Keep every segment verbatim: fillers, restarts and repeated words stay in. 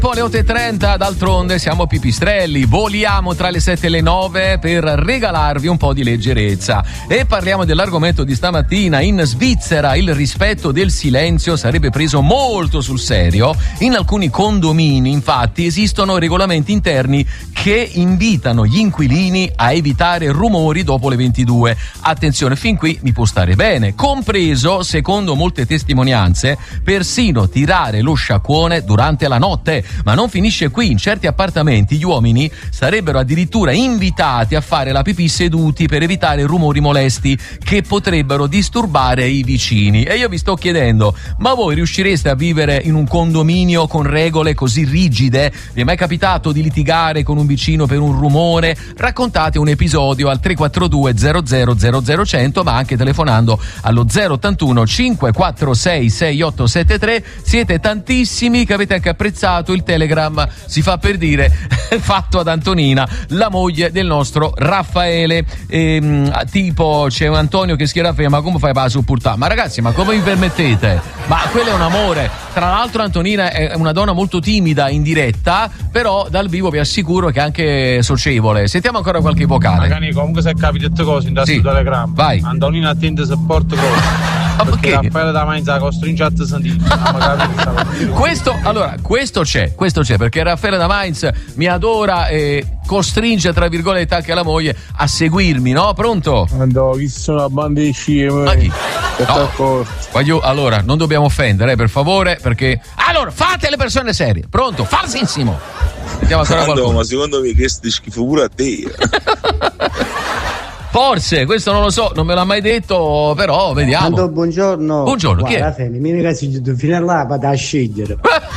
Alle otto e trenta, d'altronde siamo pipistrelli, voliamo tra le sette e le nove per regalarvi un po' di leggerezza e parliamo dell'argomento di stamattina. In Svizzera il rispetto del silenzio sarebbe preso molto sul serio. In alcuni condomini infatti esistono regolamenti interni che invitano gli inquilini a evitare rumori dopo le ventidue. Attenzione, fin qui mi può stare bene, compreso, secondo molte testimonianze, persino tirare lo sciacquone durante la notte. Ma non finisce qui, in certi appartamenti gli uomini sarebbero addirittura invitati a fare la pipì seduti per evitare rumori molesti che potrebbero disturbare i vicini. E io vi sto chiedendo, ma voi riuscireste a vivere in un condominio con regole così rigide? Vi è mai capitato di litigare con un vicino per un rumore? Raccontate un episodio al tre quattro due zero zero zero zero cento, ma anche telefonando allo zero ottantuno cinque quattro sei sei otto sette tre. Siete tantissimi che avete anche apprezzato il Telegram, si fa per dire, fatto ad Antonina, la moglie del nostro Raffaele. E, tipo, c'è un Antonio che schiera ferma, ma come fai a sopportare? Ma ragazzi, ma come vi permettete? Ma quello è un amore. Tra l'altro Antonina è una donna molto timida in diretta, però dal vivo vi assicuro che è anche socievole. Sentiamo ancora qualche vocale. Magari comunque se capite tutte cose in sì. Telegram. Vai. Antonina attende supporto proprio. Ma perché? Raffaele da Mainz costringe a sentire. Questo, allora, questo c'è, questo c'è, perché Raffaele da Mainz mi adora e costringe, tra virgolette, anche la moglie a seguirmi, no? Pronto? Andò, chi sono la banda di scie? Ma chi? No. Voglio, allora, non dobbiamo offendere, eh, per favore, perché... Allora, fate le persone serie. Pronto? Falsissimo. Sentiamo ancora qualcuno. Ma secondo me che sti schifo pure a te. Forse, questo non lo so, non me l'ha mai detto, però vediamo. Tanto, buongiorno. Buongiorno, chi è? Guarda, Femi, mi ragazzi, fino a là vado a scegliere.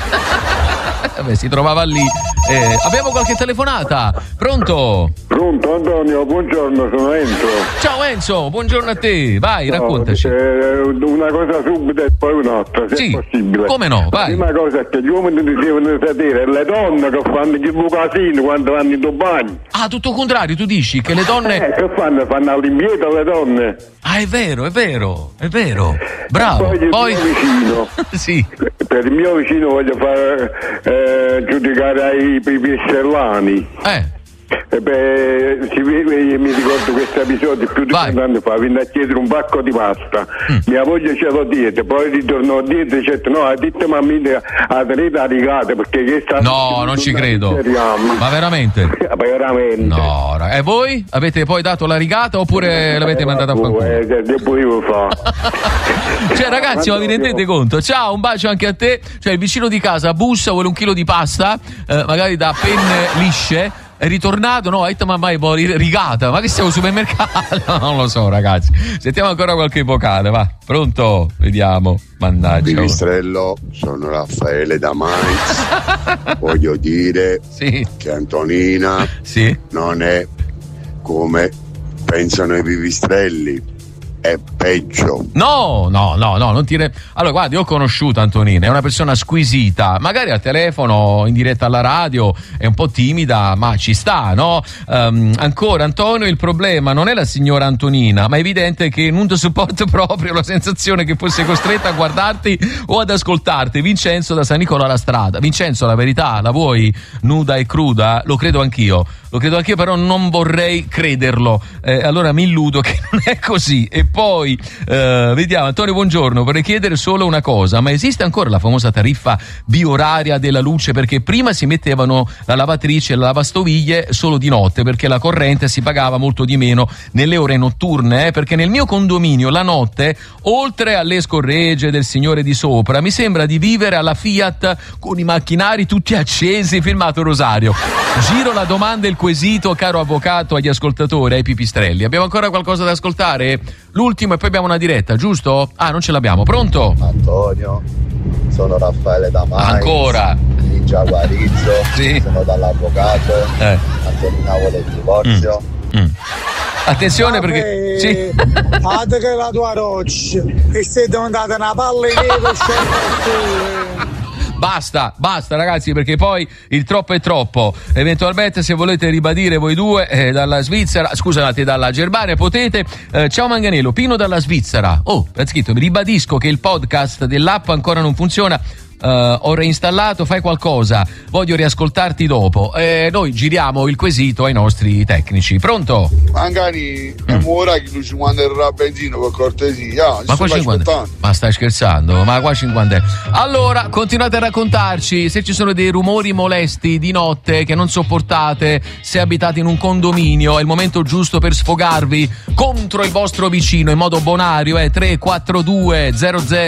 Vabbè, si trovava lì. Eh, abbiamo qualche telefonata. Pronto? Pronto Antonio, buongiorno, sono Enzo. Ciao Enzo, buongiorno a te. Vai, no, raccontaci. Eh, una cosa subito e poi un'altra, se sì, è possibile. Come no? Vai. La prima cosa è che gli uomini devono sapere, le donne che fanno il casino quando vanno in bagno. Ah, tutto il contrario, tu dici che le donne... Eh, che fanno? Fanno all'indietro le donne. Ah, è vero, è vero, è vero. Bravo. E poi il poi... mio vicino. Sì. Per il mio vicino voglio fare eh, giudicare ai pipistrellani. Eh. E beh, si, mi ricordo questo episodio più di trenta anni fa, venne a chiedere un pacco di pasta, mm. mia moglie ce l'ho dietro, poi ritornò dietro e dice no, ha detto mammina a tenere a rigate perché che sta no, non ci credo, ma veramente? Ma veramente no, e voi avete poi dato la rigata oppure l'avete eh, mandata a fanculo? Eh, che volevo fare? Cioè ragazzi, ma vi rendete conto? Ciao, un bacio anche a te. Cioè il vicino di casa bussa, vuole un chilo di pasta, eh, magari da penne lisce. È ritornato, no, ha detto ma mai rigata, ma che siamo al supermercato? Non lo so ragazzi, sentiamo ancora qualche vocale, va, pronto? Vediamo, mannaggia. Pipistrello, sono Raffaele da Mainz. Voglio dire sì. che Antonina sì. non è come pensano i pipistrelli. È peggio. No, no, no, no, non ti re... Allora, guardi, ho conosciuto Antonina, è una persona squisita, magari al telefono, in diretta alla radio, è un po' timida, ma ci sta, no? Um, ancora, Antonio, il problema non è la signora Antonina, ma è evidente che non ti sopporto proprio la sensazione che fosse costretta a guardarti o ad ascoltarti. Vincenzo da San Nicola alla Strada. Vincenzo, la verità, la vuoi nuda e cruda? Lo credo anch'io, lo credo anch'io, però non vorrei crederlo. Eh, allora mi illudo che non è così. E poi eh, vediamo, Antonio, buongiorno, vorrei chiedere solo una cosa, ma esiste ancora la famosa tariffa bioraria della luce? Perché prima si mettevano la lavatrice e la lavastoviglie solo di notte, perché la corrente si pagava molto di meno nelle ore notturne, eh? Perché nel mio condominio la notte, oltre alle scorregge del signore di sopra, mi sembra di vivere alla Fiat con i macchinari tutti accesi, filmato Rosario. Giro la domanda e il quesito, caro avvocato, agli ascoltatori, ai pipistrelli. Abbiamo ancora qualcosa da ascoltare? L'ultimo e poi abbiamo una diretta, giusto? Ah, non ce l'abbiamo. Pronto? Antonio, sono Raffaele da Mainz. Ancora? Di Giaguarizzo. Sì. Sono dall'avvocato. Eh. Antonina vuole il divorzio. Mm. Mm. Attenzione perché... Sì. Fate che la tua roccia e sei diventata una palla di neve. Basta, basta ragazzi, perché poi il troppo è troppo. Eventualmente, se volete ribadire voi due eh, dalla Svizzera, scusate, dalla Germania, potete. Eh, ciao Manganello, Pino dalla Svizzera. Oh, è scritto, vi ribadisco che il podcast dell'app ancora non funziona. ho reinstallato, fai qualcosa, voglio riascoltarti dopo. Eh, noi giriamo il quesito ai nostri tecnici. Pronto? Magari mm. è ora che lui cinquanta euro a benzina per cortesia. Ma qua cinquanta? Ma stai scherzando? Ma qua cinquanta. Allora, continuate a raccontarci se ci sono dei rumori molesti di notte che non sopportate, se abitate in un condominio, è il momento giusto per sfogarvi contro il vostro vicino in modo bonario, è eh, tre quattro due zero zero